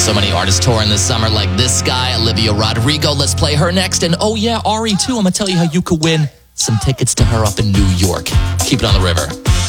So many artists touring this summer like this guy, Olivia Rodrigo. Let's play her next. And oh yeah, Ari too. I'm going to tell you how you could win some tickets to her up in New York. Keep it on the river.